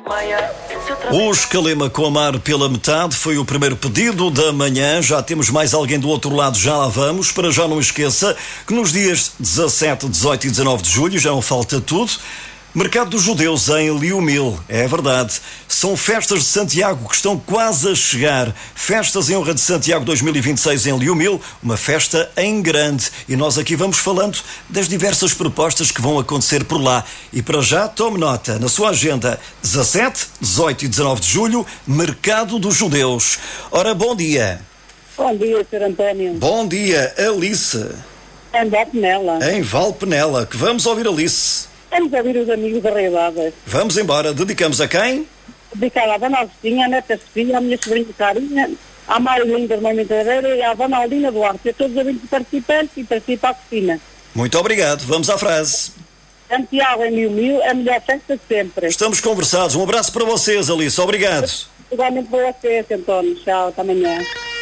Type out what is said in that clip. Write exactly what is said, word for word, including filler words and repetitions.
O Escalema com a Mar pela metade foi o primeiro pedido da manhã. Já temos mais alguém do outro lado, já lá vamos. Para já não esqueça que nos dias dezassete, dezoito e dezanove de julho, já não falta tudo, Mercado dos Judeus em Liumil, é verdade. São festas de Santiago que estão quase a chegar. Festas em honra de Santiago dois mil e vinte e seis em Liumil, uma festa em grande. E nós aqui vamos falando das diversas propostas que vão acontecer por lá. E para já, tome nota, na sua agenda, dezassete, dezoito e dezanove de julho, Mercado dos Judeus. Ora, bom dia. Bom dia, senhor António. Bom dia, Alice. Em Valpenela. Em Valpenela, que vamos ouvir Alice. Vamos ouvir os amigos da Reidada. Vamos embora. Dedicamos a quem? Dedicada à Dona Agostinha, à Neta Sofia, à minha sobrinha Carinha, à Marilene da Irmã Monteiro e à Dona Aldina Duarte. A todos os amigos participantes e participa a Cristina. Muito obrigado. Vamos à frase. Santiago em Mil Mil, a melhor festa de sempre. Estamos conversados. Um abraço para vocês, Alice. Obrigado. Igualmente para vocês, António. Tchau, até amanhã.